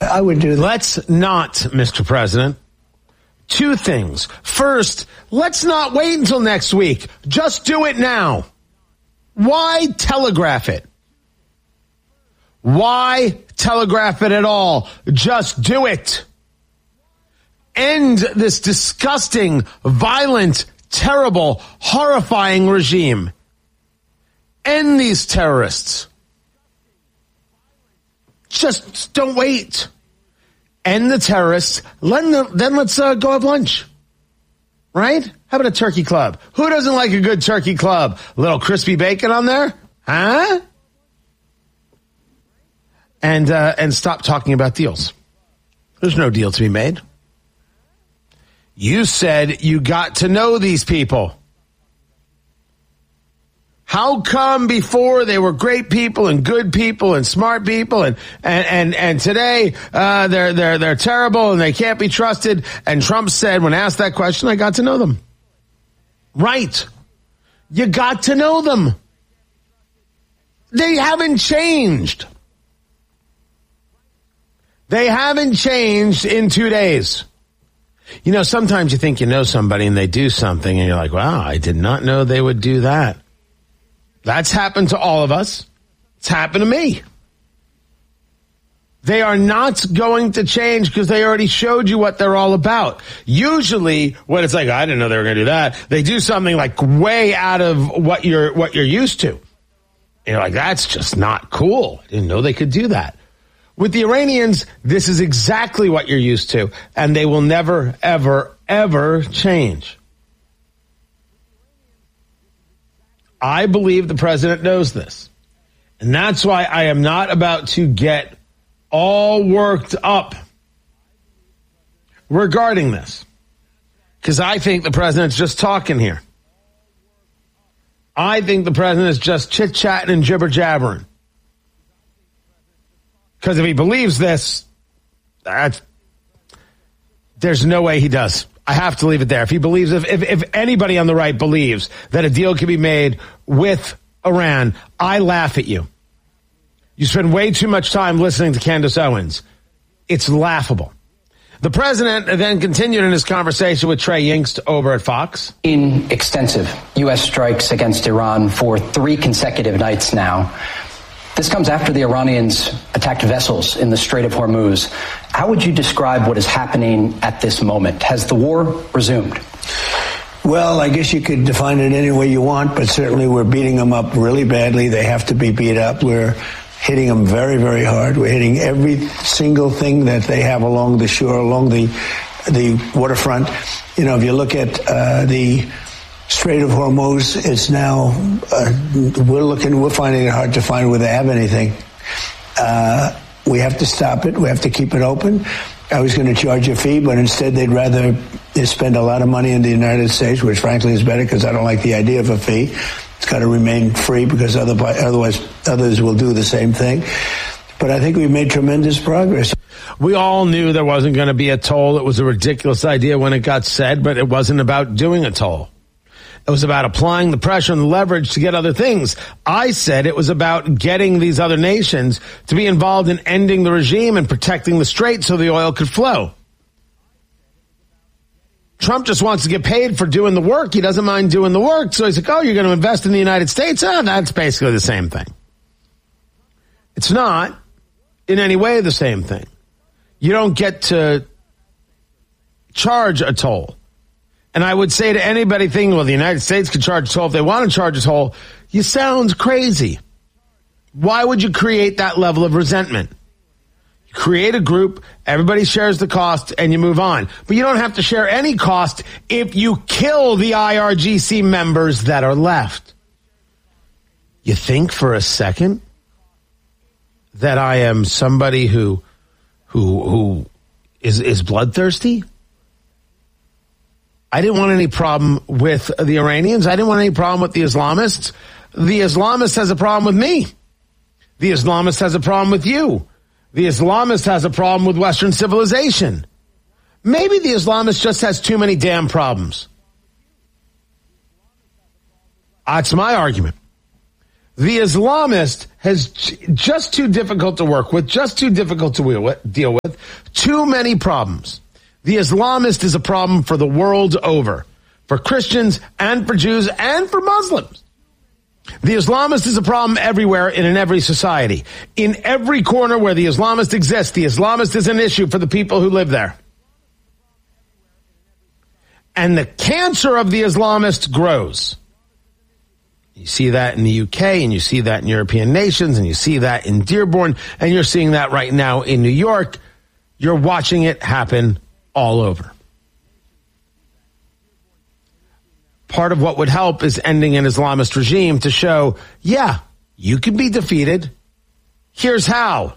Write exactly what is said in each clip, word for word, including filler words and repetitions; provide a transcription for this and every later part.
I would do that. Let's not, Mister President. Two things. First, let's not wait until next week. Just do it now. Why telegraph it? Why telegraph it at all? Just do it. End this disgusting, violent, terrible, horrifying regime. End these terrorists. Just don't wait. End the terrorists. Then, then let's uh, go have lunch. Right? How about a turkey club? Who doesn't like a good turkey club? A little crispy bacon on there? Huh? And, uh, and stop talking about deals. There's no deal to be made. You said you got to know these people. How come before they were great people and good people and smart people and and and, and today uh, they're they're they're terrible and they can't be trusted? And Trump said when asked that question, I got to know them. Right. You got to know them. They haven't changed. They haven't changed in two days. You know, sometimes you think you know somebody and they do something and you're like, wow, I did not know they would do that. That's happened to all of us. It's happened to me. They are not going to change because they already showed you what they're all about. Usually when it's like, I didn't know they were going to do that, they do something like way out of what you're, what you're used to. And you're like, that's just not cool. I didn't know they could do that. With the Iranians, this is exactly what you're used to, and they will never, ever, ever change. I believe the president knows this. And that's why I am not about to get all worked up regarding this. Because I think the president's just talking here. I think the president is just chit-chatting and jibber-jabbering. Because if he believes this, that's, there's no way he does. I have to leave it there. If he believes, if, if, if anybody on the right believes that a deal can be made with Iran, I laugh at you. You spend way too much time listening to Candace Owens. It's laughable. The president then continued in his conversation with Trey Yingst over at Fox. In extensive U S strikes against Iran for three consecutive nights now. This comes after the Iranians attacked vessels in the Strait of Hormuz. How would you describe what is happening at this moment? Has the war resumed? Well, I guess you could define it any way you want, but certainly we're beating them up really badly. They have to be beat up. We're hitting them very, very hard. We're hitting every single thing that they have along the shore, along the the waterfront. You know, if you look at uh, the Strait of Hormuz, it's now, uh, we're looking, we're finding it hard to find where they have anything. Uh, we have to stop it. We have to keep it open. I was going to charge a fee, but instead they'd rather they spend a lot of money in the United States, which frankly is better because I don't like the idea of a fee. It's got to remain free because otherwise others will do the same thing. But I think we've made tremendous progress. We all knew there wasn't going to be a toll. It was a ridiculous idea when it got said, but it wasn't about doing a toll. It was about applying the pressure and the leverage to get other things. I said it was about getting these other nations to be involved in ending the regime and protecting the strait so the oil could flow. Trump just wants to get paid for doing the work. He doesn't mind doing the work. So he's like, oh, you're going to invest in the United States? Oh, that's basically the same thing. It's not in any way the same thing. You don't get to charge a toll. And I would say to anybody thinking, well, the United States could charge a toll if they want to charge a toll, you sound crazy. Why would you create that level of resentment? You create a group, everybody shares the cost, and you move on. But you don't have to share any cost if you kill the I R G C members that are left. You think for a second that I am somebody who who who is is bloodthirsty? I didn't want any problem with the Iranians. I didn't want any problem with the Islamists. The Islamist has a problem with me. The Islamist has a problem with you. The Islamist has a problem with Western civilization. Maybe the Islamist just has too many damn problems. That's my argument. The Islamist has just too difficult to work with, just too difficult to deal with, too many problems. The Islamist is a problem for the world over, for Christians and for Jews and for Muslims. The Islamist is a problem everywhere and in every society. In every corner where the Islamist exists, the Islamist is an issue for the people who live there. And the cancer of the Islamist grows. You see that in the U K, and you see that in European nations, and you see that in Dearborn, and you're seeing that right now in New York. You're watching it happen all over. Part of what would help is ending an Islamist regime to show, yeah, you can be defeated. Here's how.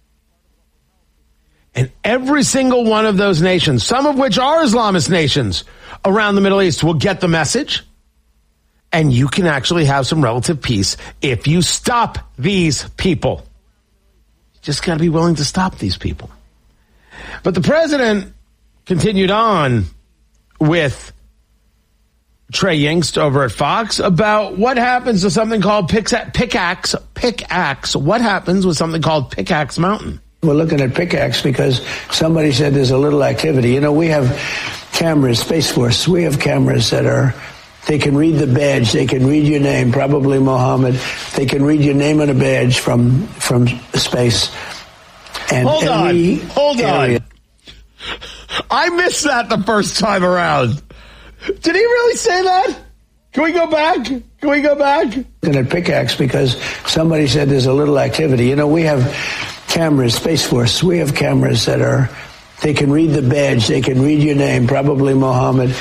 And every single one of those nations, some of which are Islamist nations around the Middle East, will get the message. And you can actually have some relative peace if you stop these people. You just got to be willing to stop these people. But the president continued on with Trey Yingst over at Fox about what happens to something called Pickaxe. Pickaxe. What happens with something called Pickaxe Mountain? We're looking at Pickaxe because somebody said there's a little activity. You know, we have cameras, Space Force, we have cameras that are, they can read the badge, they can read your name, probably Mohammed. They can read your name on a badge from from space. And hold every on, hold area, on. I missed that the first time around. Did he really say that? Can we go back? Can we go back? Looking at Pickaxe because somebody said there's a little activity. You know, we have cameras, Space Force, we have cameras that are, they can read the badge, they can read your name, probably Mohammed.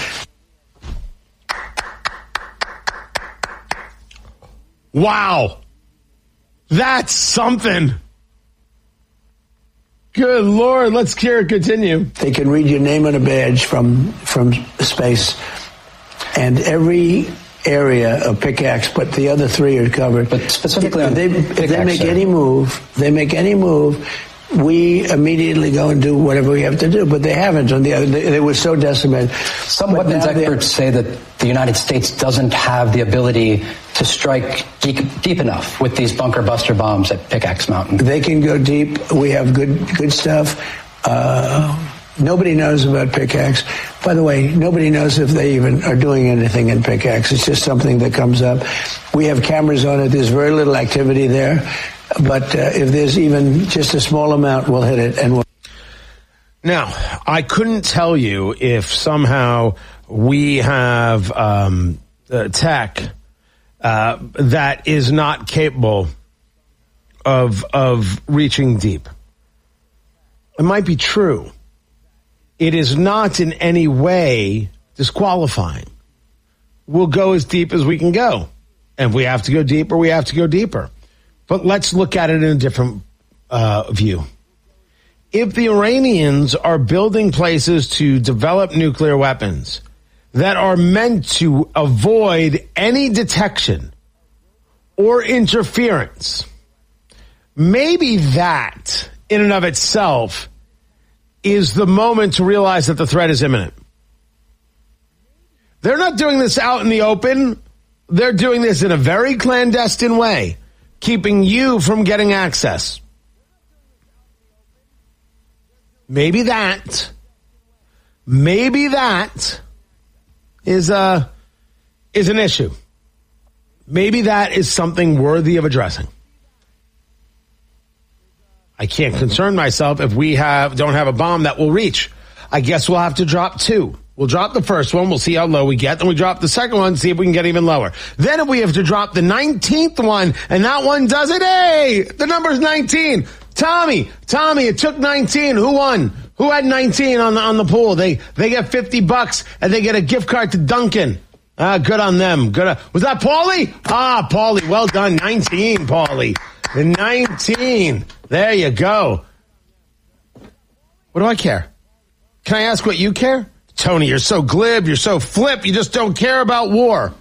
Wow. That's something. Good Lord. Let's hear it continue. They can read your name on a badge from, from space. And every area of Pickaxe, but the other three are covered. But specifically on they, Pickaxe, if they make sir. any move, they make any move, we immediately go and do whatever we have to do. But they haven't. On the other, they, they were so decimated. Some but weapons experts say that the United States doesn't have the ability to strike deep, deep enough with these bunker buster bombs at Pickaxe Mountain. They can go deep. We have good good stuff. Uh, nobody knows about Pickaxe. By the way, nobody knows if they even are doing anything in Pickaxe. It's just something that comes up. We have cameras on it. There's very little activity there. But uh, if there's even just a small amount, we'll hit it. And we'll. Now, I couldn't tell you if somehow we have um, uh, tech uh, that is not capable of of reaching deep. It might be true. It is not in any way disqualifying. We'll go as deep as we can go. And if we have to go deeper, we have to go deeper. But let's look at it in a different uh, view. If the Iranians are building places to develop nuclear weapons that are meant to avoid any detection or interference, maybe that in and of itself is the moment to realize that the threat is imminent. They're not doing this out in the open. They're doing this in a very clandestine way, keeping you from getting access. Maybe that, maybe that is a, is an issue. Maybe that is something worthy of addressing. I can't concern myself if we have don't have a bomb that will reach. I guess we'll have to drop two. We'll drop the first one. We'll see how low we get. Then we drop the second one, see if we can get even lower. Then if we have to drop the nineteenth one, and that one does it, hey, the number's nineteen. Tommy, Tommy, it took nineteen. Who won? Who had nineteen on the on the pool? They they get fifty bucks, and they get a gift card to Dunkin'. Ah, good on them. Good. On, was that Paulie? Ah, Paulie, well done. nineteen, Paulie. nineteen. There you go. What do I care? Can I ask what you care? Tony, you're so glib, you're so flip, you just don't care about war.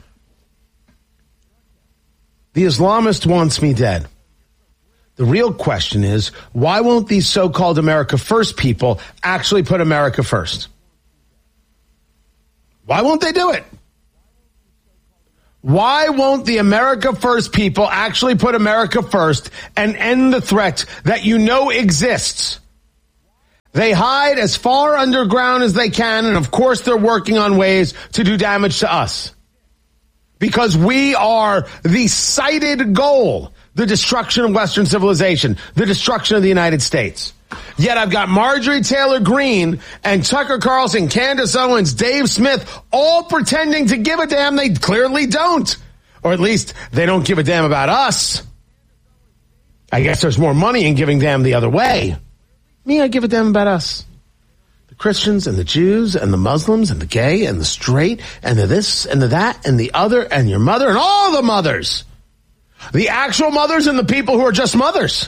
The Islamist wants me dead. The real question is, why won't these so-called America First people actually put America first? Why won't they do it? Why won't the America First people actually put America first and end the threat that you know exists? They hide as far underground as they can, and of course they're working on ways to do damage to us. Because we are the cited goal, the destruction of Western civilization, the destruction of the United States. Yet I've got Marjorie Taylor Greene and Tucker Carlson, Candace Owens, Dave Smith, all pretending to give a damn. They clearly don't. Or at least they don't give a damn about us. I guess there's more money in giving damn the other way. Me, I give a damn about us. The Christians and the Jews and the Muslims and the gay and the straight and the this and the that and the other and your mother and all the mothers. The actual mothers and the people who are just mothers.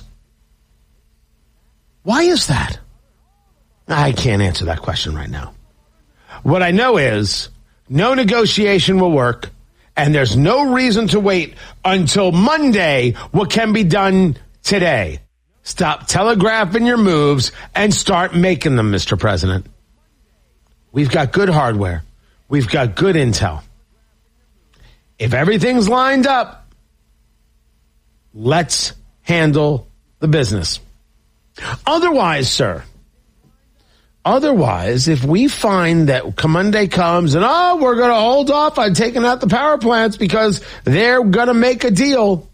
Why is that? I can't answer that question right now. What I know is no negotiation will work, and there's no reason to wait until Monday what can be done today. Stop telegraphing your moves and start making them, Mister President. We've got good hardware. We've got good intel. If everything's lined up, let's handle the business. Otherwise, sir, otherwise, if we find that Monday comes and, oh, we're going to hold off on taking out the power plants because they're going to make a deal,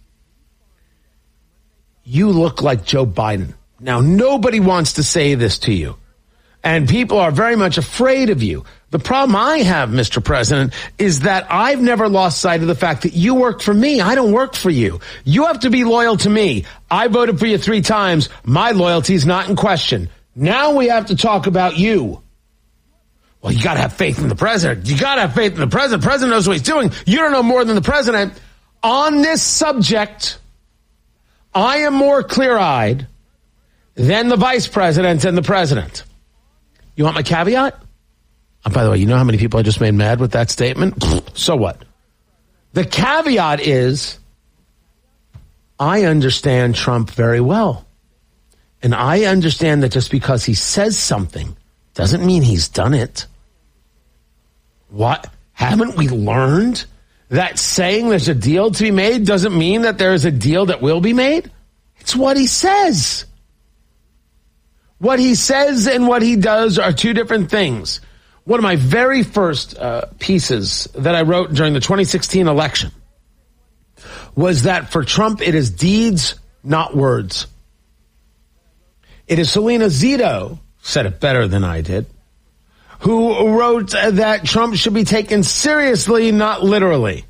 you look like Joe Biden. Now, nobody wants to say this to you, and people are very much afraid of you. The problem I have, Mister President, is that I've never lost sight of the fact that you work for me. I don't work for you. You have to be loyal to me. I voted for you three times. My loyalty is not in question. Now we have to talk about you. Well, you got to have faith in the president. You got to have faith in the president. The president knows what he's doing. You don't know more than the president. On this subject, I am more clear-eyed than the vice president and the president. You want my caveat? Oh, by the way, you know how many people I just made mad with that statement? So what? The caveat is, I understand Trump very well. And I understand that just because he says something doesn't mean he's done it. What? Haven't we learned that saying there's a deal to be made doesn't mean that there is a deal that will be made? It's what he says. What he says and what he does are two different things. One of my very first uh, pieces that I wrote during the twenty sixteen election was that for Trump, it is deeds, not words. It is Selena Zito, said it better than I did, who wrote that Trump should be taken seriously, not literally.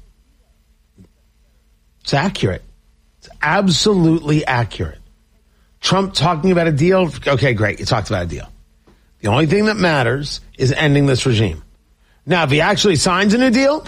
It's accurate. It's absolutely accurate. Trump talking about a deal. Okay, great. You talked about a deal. The only thing that matters is ending this regime. Now, if he actually signs a new deal,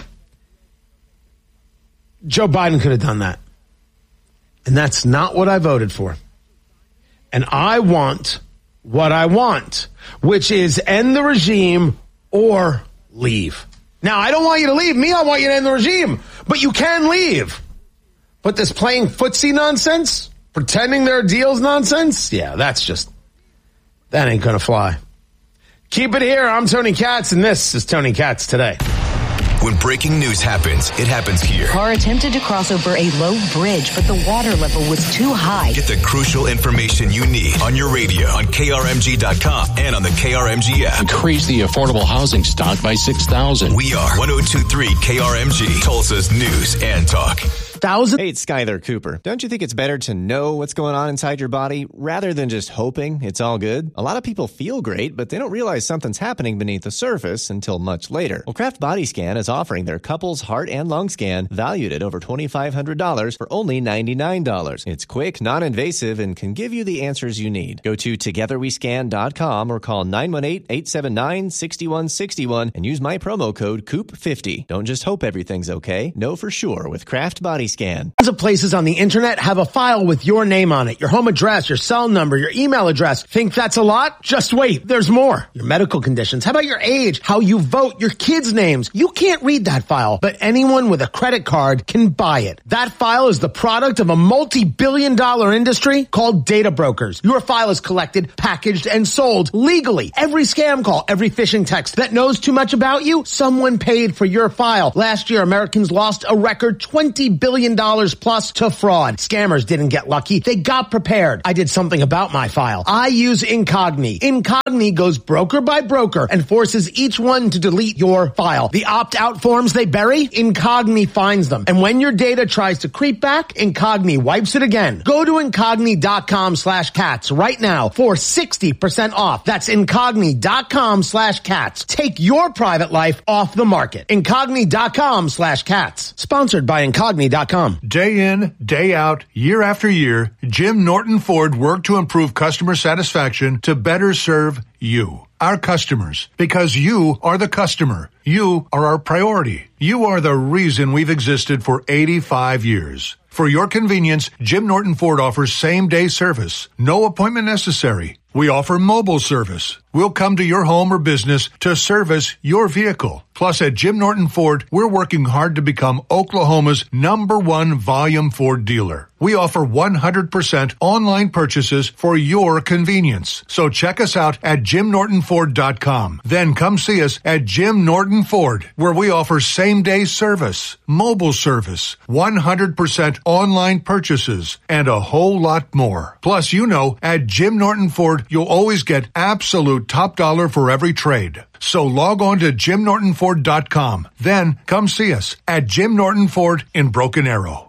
Joe Biden could have done that. And that's not what I voted for. And I want what I want, which is end the regime or leave. Now, I don't want you to leave me. I want you to end the regime. But you can leave. But this playing footsie nonsense, pretending there are deals nonsense, yeah, that's just, that ain't going to fly. Keep it here. I'm Tony Katz, and this is Tony Katz Today. When breaking news happens, it happens here. Car attempted to cross over a low bridge, but the water level was too high. Get the crucial information you need on your radio, on K R M G dot com, and on the K R M G app. Increase the affordable housing stock by six thousand. We are one oh two point three K R M G, Tulsa's news and talk. Thousand. Hey, it's Skyler Cooper. Don't you think it's better to know what's going on inside your body rather than just hoping it's all good? A lot of people feel great, but they don't realize something's happening beneath the surface until much later. Well, Kraft Body Scan is offering their couples heart and lung scan valued at over twenty-five hundred dollars for only ninety-nine dollars. It's quick, non-invasive, and can give you the answers you need. Go to together we scan dot com or call nine one eight, eight seven nine, six one six one and use my promo code C O O P fifty. Don't just hope everything's okay. Know for sure with Kraft Body scan. Tons of places on the internet have a file with your name on it, your home address, your cell number, your email address. Think that's a lot? Just wait. There's more. Your medical conditions. How about your age? How you vote? Your kids' names. You can't read that file, but anyone with a credit card can buy it. That file is the product of a multi-billion dollar industry called data brokers. Your file is collected, packaged, and sold legally. Every scam call, every phishing text that knows too much about you, someone paid for your file. Last year, Americans lost a record twenty billion dollars plus to fraud. Scammers didn't get lucky. They got prepared. I did something about my file. I use Incogni. Incogni goes broker by broker and forces each one to delete your file. The opt-out forms they bury, Incogni finds them. And when your data tries to creep back, Incogni wipes it again. Go to Incogni.com slash cats right now for sixty percent off. That's Incogni.com slash cats. Take your private life off the market. Incogni.com slash cats. Sponsored by Incogni dot com. Day in, day out, year after year, Jim Norton Ford worked to improve customer satisfaction to better serve you, our customers, because you are the customer. You are our priority. You are the reason we've existed for eighty-five years. For your convenience, Jim Norton Ford offers same-day service. No appointment necessary. We offer mobile service. We'll come to your home or business to service your vehicle. Plus, at Jim Norton Ford, we're working hard to become Oklahoma's number one volume Ford dealer. We offer one hundred percent online purchases for your convenience. So check us out at jim norton ford dot com. Then come see us at Jim Norton Ford, where we offer same-day service, mobile service, one hundred percent online purchases, and a whole lot more. Plus, you know, at Jim Norton Ford, you'll always get absolute top dollar for every trade. So log on to jim norton ford dot com. Then come see us at Jim Norton Ford in Broken Arrow.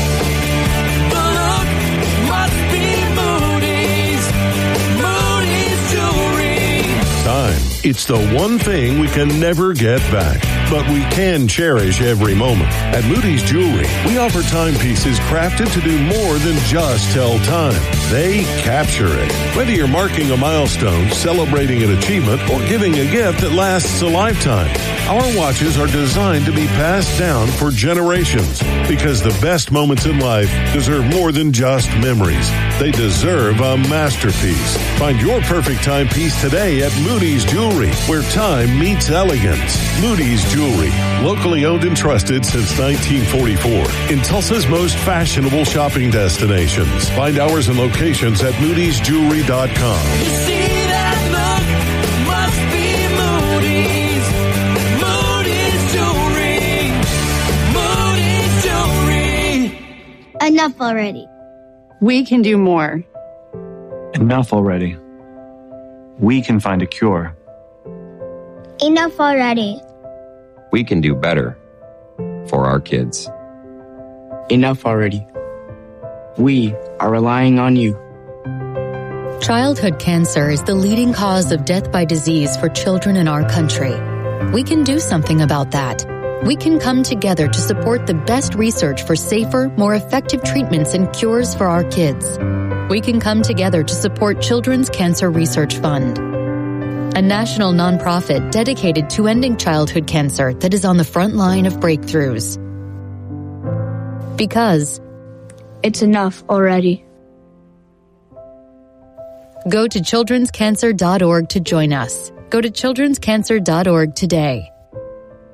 Time. It's the one thing we can never get back, but we can cherish every moment. At Moody's Jewelry, we offer timepieces crafted to do more than just tell time. They capture it. Whether you're marking a milestone, celebrating an achievement, or giving a gift that lasts a lifetime, our watches are designed to be passed down for generations, because the best moments in life deserve more than just memories. They deserve a masterpiece. Find your perfect timepiece today at Moody's Jewelry, where time meets elegance. Moody's Jewelry, locally owned and trusted since nineteen forty-four, in Tulsa's most fashionable shopping destinations. Find hours and locations at moodys jewelry dot com. You see that look? Must be Moody's. Moody's Jewelry. Moody's Jewelry. Enough already. We can do more. Enough already. We can find a cure. Enough already. We can do better for our kids. Enough already. We are relying on you. Childhood cancer is the leading cause of death by disease for children in our country. We can do something about that. We can come together to support the best research for safer, more effective treatments and cures for our kids. We can come together to support Children's Cancer Research Fund, a national nonprofit dedicated to ending childhood cancer that is on the front line of breakthroughs. Because it's enough already. Go to children's cancer dot org to join us. Go to children's cancer dot org today.